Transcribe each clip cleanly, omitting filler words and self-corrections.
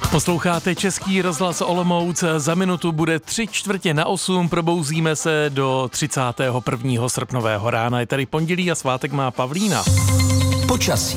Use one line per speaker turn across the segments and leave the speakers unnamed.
Posloucháte Český rozhlas Olomouc, za minutu bude 7:45, probouzíme se do 31. srpnového rána. Je tady pondělí a svátek má Pavlína.
Počasí.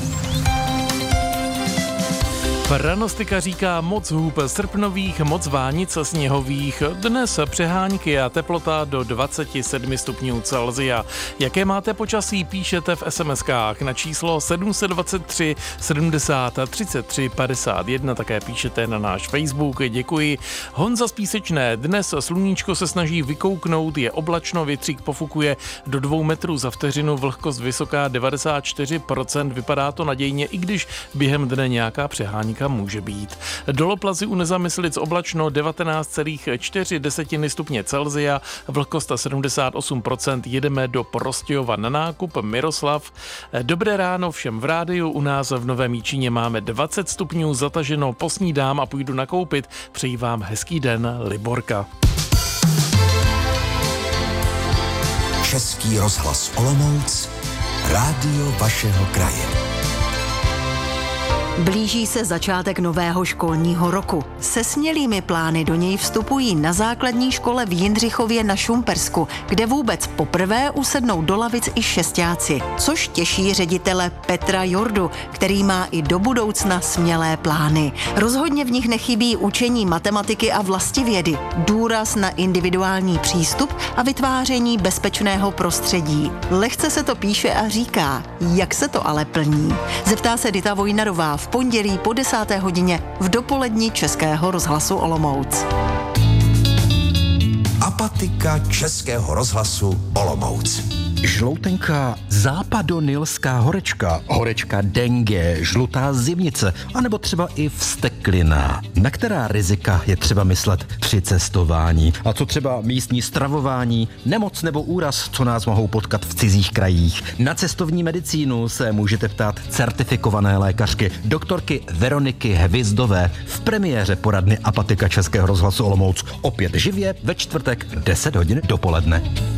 Pranostika říká moc hůb srpnových, moc vánic sněhových, dnes přehánky a teplota do 27 stupňů Celsia. Jaké máte počasí, píšete v SMS-kách na číslo 723 70 33 51, také píšete na náš Facebook, děkuji. Honza z Písečné, dnes sluníčko se snaží vykouknout, je oblačno, větřík pofukuje do 2 metrů za vteřinu, vlhkost vysoká 94%, vypadá to nadějně, i když během dne nějaká přehánka může být. Do Loplazy u Nezamyslic oblačno 19,4 stupně Celsia, vlhkost 78%, jedeme do Prostějova na nákup. Miroslav, dobré ráno všem v rádiu, u nás v Novém Jičíně máme 20 stupňů, zataženo, posnídám a půjdu nakoupit. Přeji vám hezký den, Liborka.
Český rozhlas Olomouc, rádio vašeho kraje.
Blíží se začátek nového školního roku. Se smělými plány do něj vstupují na základní škole v Jindřichově na Šumpersku, kde vůbec poprvé usednou do lavic i šestáci, což těší ředitele Petra Jordu, který má i do budoucna smělé plány. Rozhodně v nich nechybí učení matematiky a vlastivědy, důraz na individuální přístup a vytváření bezpečného prostředí. Lehce se to píše a říká, jak se to ale plní. Zeptá se Dita Vojnarová v pondělí po 10. hodině v dopoledni Českého rozhlasu Olomouc.
Apatika Českého rozhlasu Olomouc.
Žloutenká západonilská horečka, horečka dengue, žlutá zimnice, anebo třeba i vzteklina. Na která rizika je třeba myslet při cestování? A co třeba místní stravování, nemoc nebo úraz, co nás mohou potkat v cizích krajích? Na cestovní medicínu se můžete ptát certifikované lékařky, doktorky Veroniky Hvizdové v premiéře poradny Apatika Českého rozhlasu Olomouc. Opět živě ve čtvrtek 10 hodin dopoledne.